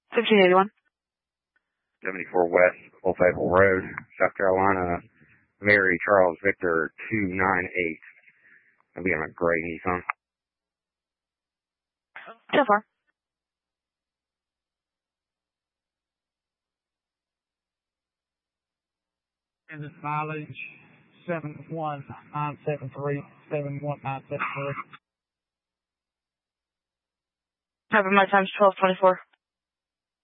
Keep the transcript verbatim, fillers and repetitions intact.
fifteen eighty-one. seventy-four West Old Road, South Carolina. Mary Charles Victor two nine eight. I'll be on a gray Nissan. So far. And it's mileage seven one nine seven three, seven one nine seven three. Have my time's twelve twenty-four.